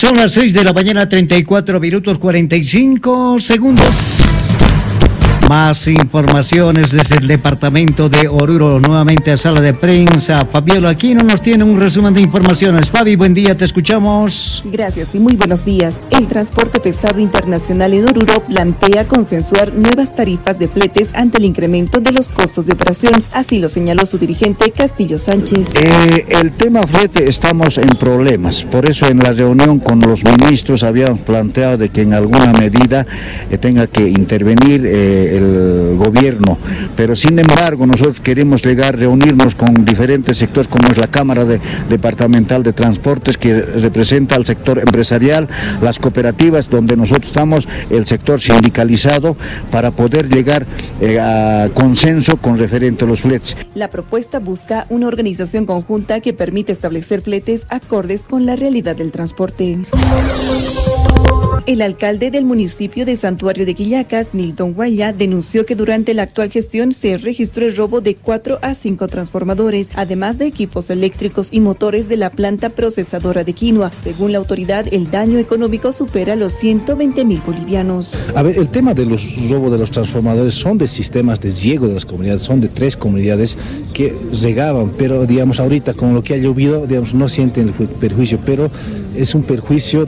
Son las 6 de la mañana, 34 minutos 45 segundos. Más informaciones desde el departamento de Oruro, nuevamente a sala de prensa. Fabiola Aquino nos tiene un resumen de informaciones. Fabi, buen día, te escuchamos. Gracias y muy buenos días. El transporte pesado internacional en Oruro plantea consensuar nuevas tarifas de fletes ante el incremento de los costos de operación. Así lo señaló su dirigente Castillo Sánchez. El tema flete estamos en problemas. Por eso en la reunión con los ministros habíamos planteado de que en alguna medida tenga que intervenir el gobierno, pero sin embargo nosotros queremos reunirnos con diferentes sectores como es la Cámara Departamental de Transportes, que representa al sector empresarial, las cooperativas donde nosotros estamos, el sector sindicalizado, para poder llegar a consenso con referente a los fletes. La propuesta busca una organización conjunta que permite establecer fletes acordes con la realidad del transporte. El alcalde del municipio de Santuario de Quillacas, Nilton Guaya, denunció que durante la actual gestión se registró el robo de 4 a 5 transformadores, además de equipos eléctricos y motores de la planta procesadora de quinoa. Según la autoridad, el daño económico supera los 120.000 bolivianos. A ver, el tema de los robos de los transformadores son de sistemas de riego de las comunidades, son de 3 comunidades que regaban, pero digamos ahorita con lo que ha llovido, digamos no sienten el perjuicio, pero es un perjuicio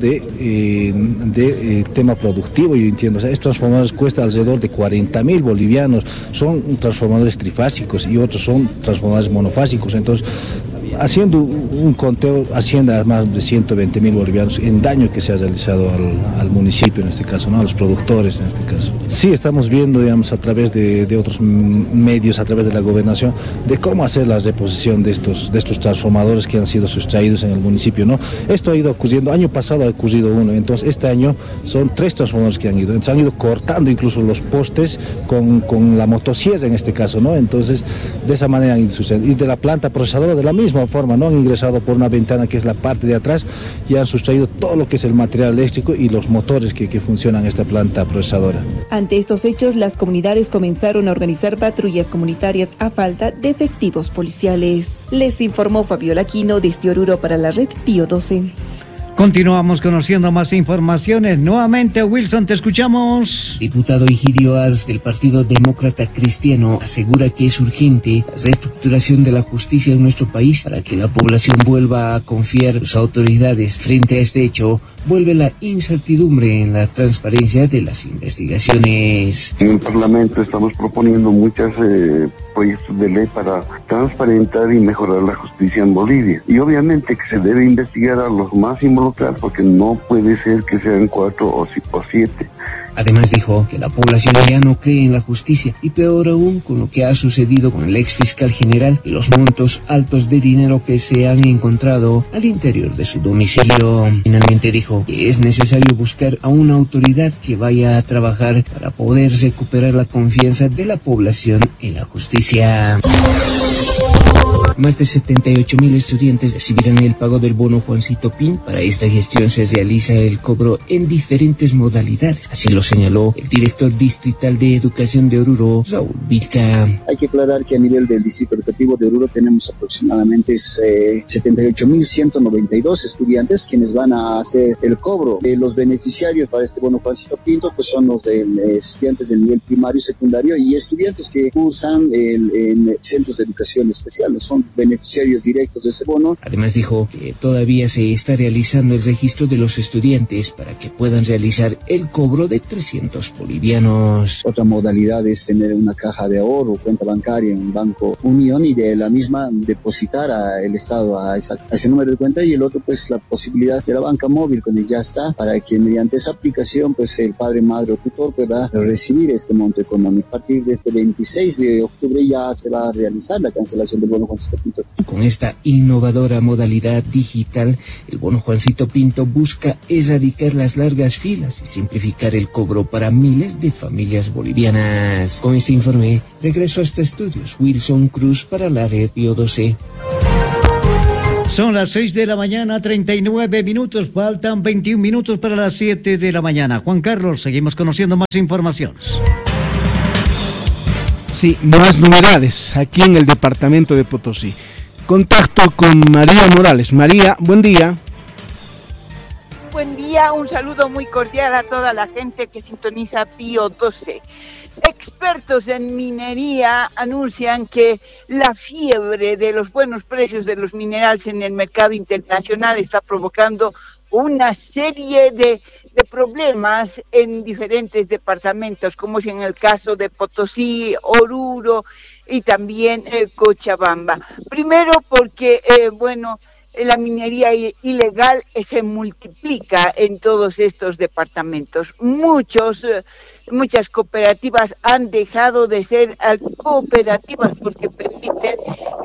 de tema productivo, yo entiendo. O sea, estos transformadores cuestan alrededor de 40.000 bolivianos, son transformadores trifásicos y otros son transformadores monofásicos. Entonces, haciendo un conteo, asciende a más de 120.000 bolivianos en daño que se ha realizado al municipio en este caso, ¿no? A los productores en este caso. Sí, estamos viendo, digamos, a través de otros medios, a través de la gobernación, de cómo hacer la reposición de estos transformadores que han sido sustraídos en el municipio, ¿no? Esto ha ido ocurriendo, año pasado ha ocurrido uno, entonces este año son 3 transformadores que han ido cortando incluso los postes con la motosierra en este caso, ¿no? Entonces, de esa manera han ido sucediendo. Y de la planta procesadora, de la misma forma, no han ingresado por una ventana que es la parte de atrás y han sustraído todo lo que es el material eléctrico y los motores que funcionan en esta planta procesadora. Ante estos hechos, las comunidades comenzaron a organizar patrullas comunitarias a falta de efectivos policiales. Les informó Fabiola Aquino desde Oruro para la red Pío 12. Continuamos conociendo más informaciones. Nuevamente, Wilson, te escuchamos. Diputado Egidio Ars del Partido Demócrata Cristiano asegura que es urgente la reestructuración de la justicia en nuestro país para que la población vuelva a confiar en sus autoridades. Frente a este hecho, vuelve la incertidumbre en la transparencia de las investigaciones. En el Parlamento estamos proponiendo muchos proyectos de ley para transparentar y mejorar la justicia en Bolivia. Y obviamente que se debe investigar a los más involucrados, porque no puede ser que sean 4 o 7. Además dijo que la población ya no cree en la justicia y peor aún con lo que ha sucedido con el ex fiscal general y los montos altos de dinero que se han encontrado al interior de su domicilio. Finalmente dijo que es necesario buscar a una autoridad que vaya a trabajar para poder recuperar la confianza de la población en la justicia. Más de 78.000 estudiantes recibirán el pago del bono Juancito Pin. Para esta gestión se realiza el cobro en diferentes modalidades. Así lo señaló el director distrital de Educación de Oruro, Raúl Vilca. Hay que aclarar que a nivel del distrito educativo de Oruro tenemos aproximadamente 78.192 estudiantes quienes van a hacer el cobro. Los beneficiarios para este bono Juancito Pinto pues son los estudiantes del nivel primario y secundario y estudiantes que cursan en centros de educación especial. Son beneficiarios directos de ese bono. Además dijo que todavía se está realizando el registro de los estudiantes para que puedan realizar el cobro de 300 bolivianos. Otra modalidad es tener una caja de ahorro, cuenta bancaria en un banco Unión y de la misma depositar al Estado a ese número de cuenta, y el otro pues la posibilidad de la banca móvil cuando ya está, para que mediante esa aplicación pues el padre, madre o tutor pueda recibir este monto económico. A partir de este 26 de octubre ya se va a realizar la cancelación del bono Juancito Pinto. Con esta innovadora modalidad digital, el bono Juancito Pinto busca erradicar las largas filas y simplificar el cobro para miles de familias bolivianas. Con este informe, regreso a estos estudios. Wilson Cruz para la red Pío 12. Son las 6 de la mañana, 39 minutos. Faltan 21 minutos para las 7 de la mañana. Juan Carlos, seguimos conociendo más informaciones. Sí, más novedades aquí en el departamento de Potosí. Contacto con María Morales. María, buen día. buen día. Un saludo muy cordial a toda la gente que sintoniza Pío 12. Expertos en minería anuncian que la fiebre de los buenos precios de los minerales en el mercado internacional está provocando una serie de problemas en diferentes departamentos, como es en el caso de Potosí, Oruro y también Cochabamba. Primero porque, la minería ilegal se multiplica en todos estos departamentos. Muchas cooperativas han dejado de ser cooperativas porque permiten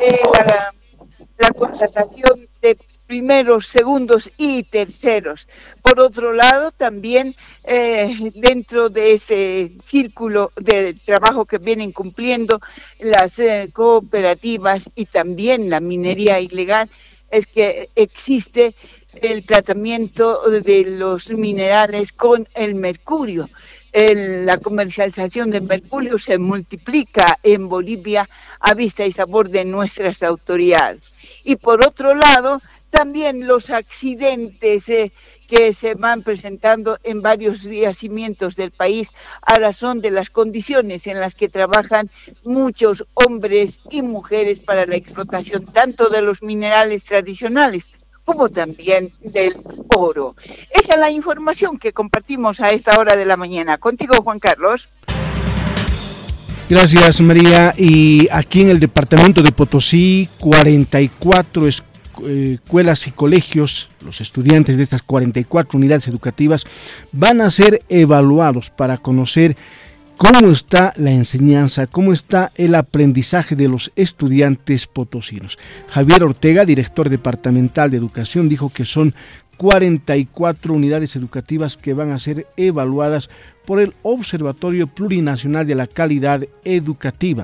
la contratación de primeros, segundos y terceros. Por otro lado, también dentro de ese círculo de trabajo que vienen cumpliendo las cooperativas y también la minería ilegal, es que existe el tratamiento de los minerales con el mercurio. La comercialización del mercurio se multiplica en Bolivia a vista y sabor de nuestras autoridades. Y por otro lado, también los accidentes que se van presentando en varios yacimientos del país a razón de las condiciones en las que trabajan muchos hombres y mujeres para la explotación tanto de los minerales tradicionales como también del oro. Esa es la información que compartimos a esta hora de la mañana. Contigo, Juan Carlos. Gracias, María. Y aquí en el departamento de Potosí, 44 escuelas y colegios, los estudiantes de estas 44 unidades educativas van a ser evaluados para conocer cómo está la enseñanza, cómo está el aprendizaje de los estudiantes potosinos. Javier Ortega, director departamental de educación, dijo que son 44 unidades educativas que van a ser evaluadas por el Observatorio Plurinacional de la Calidad Educativa.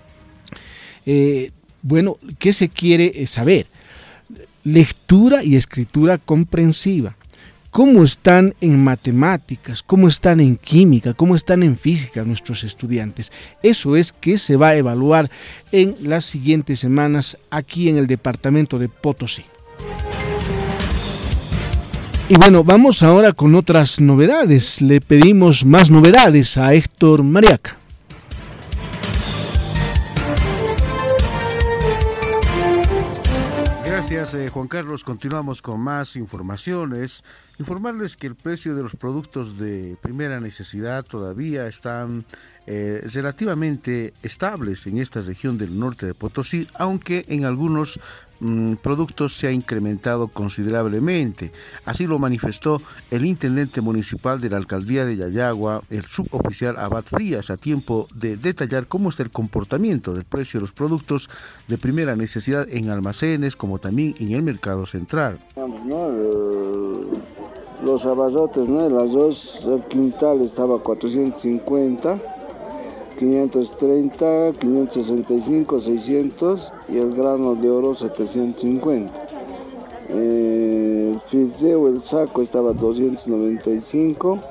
¿Qué se quiere saber? Lectura y escritura comprensiva. ¿Cómo están en matemáticas? ¿Cómo están en química? ¿Cómo están en física nuestros estudiantes? Eso es que se va a evaluar en las siguientes semanas aquí en el departamento de Potosí. Y bueno, vamos ahora con otras novedades. Le pedimos más novedades a Héctor Mariaca. Gracias, Juan Carlos. Continuamos con más informaciones. Informarles que el precio de los productos de primera necesidad todavía están relativamente estables en esta región del norte de Potosí, aunque en algunos productos se ha incrementado considerablemente. Así lo manifestó el intendente municipal de la alcaldía de Yayagua, el suboficial Abad Frías, a tiempo de detallar cómo está el comportamiento del precio de los productos de primera necesidad en almacenes, como también en el mercado central. Los abarrotes, el arroz, el quintal estaba 450, 530, 565, 600 y el grano de oro 750. El fideo, el saco estaba 295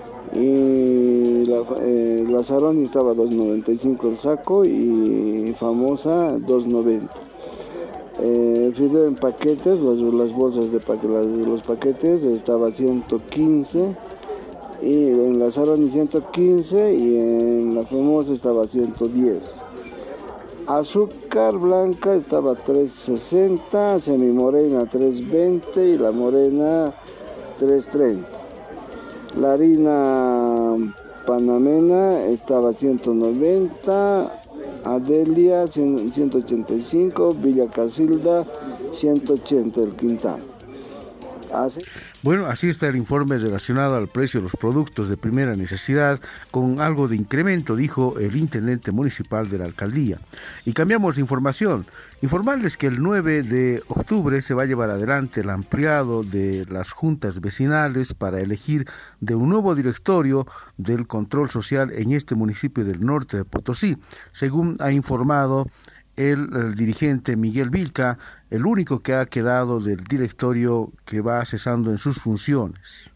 y la saroni estaba 295 el saco y famosa 290. El fideo en paquetes, las bolsas de los paquetes estaba 115 y en la saroni 115 y en la famosa estaba 110. Azúcar blanca estaba 360, semimorena 320 y la morena 330. La harina panamena estaba 190, Adelia 185, Villa Casilda 180 el quintal. Bueno, así está el informe relacionado al precio de los productos de primera necesidad, con algo de incremento, dijo el intendente municipal de la alcaldía. Y cambiamos de información. Informarles que el 9 de octubre se va a llevar adelante el ampliado de las juntas vecinales para elegir de un nuevo directorio del control social en este municipio del norte de Potosí, según ha informado el dirigente Miguel Vilca, el único que ha quedado del directorio que va cesando en sus funciones.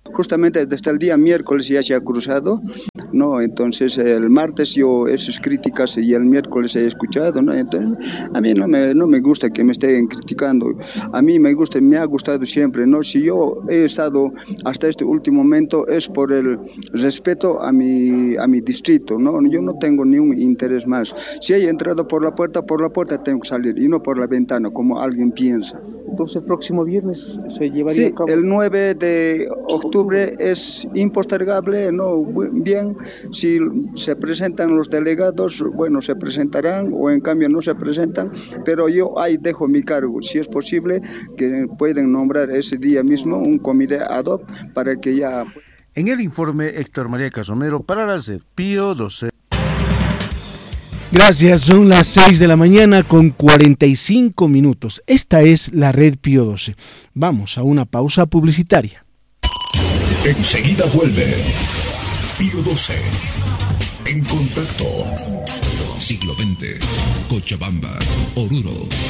Justamente desde el día miércoles ya se ha cruzado, ¿no? Entonces el martes yo esas críticas y el miércoles he escuchado, ¿no? Entonces a mí no me gusta que me estén criticando. A mí me ha gustado siempre, ¿no? Si yo he estado hasta este último momento es por el respeto a mi distrito, ¿no? Yo no tengo ni un interés más. Si he entrado por la puerta tengo que salir y no por la ventana, como alguien piensa. Entonces el próximo viernes se llevaría a cabo. El 9 de octubre es impostergable, ¿no? Bien, si se presentan los delegados, bueno, se presentarán o en cambio no se presentan, pero yo ahí dejo mi cargo. Si es posible, que pueden nombrar ese día mismo un comité ad hoc para que ya... En el informe, Héctor María Casomero para la red Pío 12. Gracias, son las 6 de la mañana con 45 minutos. Esta es la red Pío 12. Vamos a una pausa publicitaria. Enseguida vuelve Pío 12. En contacto. Siglo XX. Cochabamba. Oruro.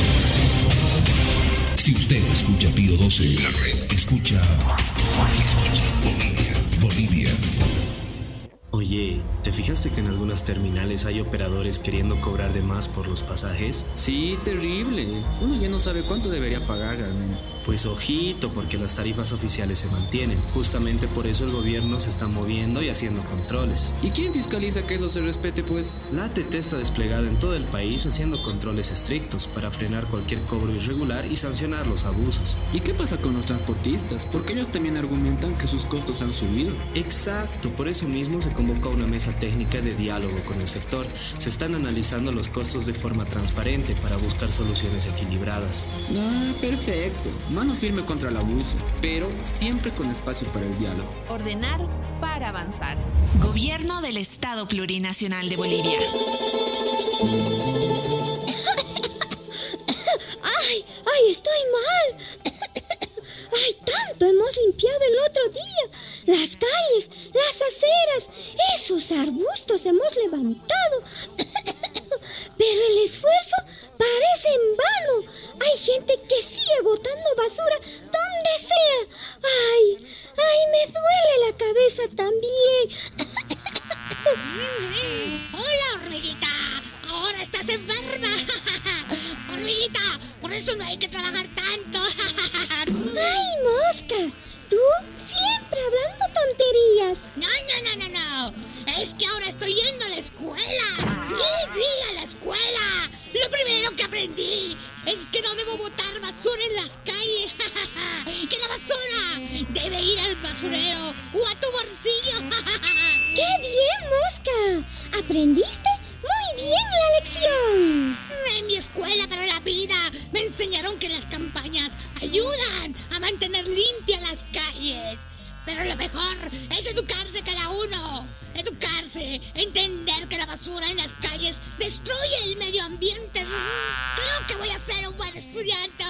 Si usted escucha Pío 12, la red escucha Bolivia. Oye, ¿te fijaste que en algunas terminales hay operadores queriendo cobrar de más por los pasajes? Sí, terrible. Uno ya no sabe cuánto debería pagar realmente. Pues ojito, porque las tarifas oficiales se mantienen. Justamente por eso el gobierno se está moviendo y haciendo controles. ¿Y quién fiscaliza que eso se respete, pues? La ATT está desplegada en todo el país haciendo controles estrictos para frenar cualquier cobro irregular y sancionar los abusos. ¿Y qué pasa con los transportistas? Porque ellos también argumentan que sus costos han subido. Exacto, por eso mismo se convoca una mesa técnica de diálogo con el sector. Se están analizando los costos de forma transparente para buscar soluciones equilibradas. Ah, perfecto. Mano firme contra el abuso, pero siempre con espacio para el diálogo. Ordenar para avanzar. Gobierno del Estado Plurinacional de Bolivia. ¡Ay, estoy mal! ¡Ay, tanto hemos limpiado el otro día! Las calles, las aceras, esos arbustos hemos levantado. Pero el esfuerzo parece en vano. Hay gente que sigue botando basura donde sea. ¡Ay, me duele la cabeza también! ¡Hola, hormiguita! ¡Ahora estás enferma! ¡Hormiguita! Por eso no hay que trabajar tanto. ¡Ay, mosca! Tú siempre hablando tonterías. No. Es que ahora estoy yendo a la escuela. Sí, a la escuela. Lo primero que aprendí es que no debo botar basura en las calles. Que la basura debe ir al basurero o a tu bolsillo. ¡Qué bien, mosca! ¿Aprendiste? Muy bien la lección. En mi escuela para la vida me enseñaron que las campañas ayudan a mantener limpias las calles. Pero lo mejor es educarse cada uno. Educarse, entender que la basura en las calles destruye el medio ambiente. Creo que voy a ser un buen estudiante.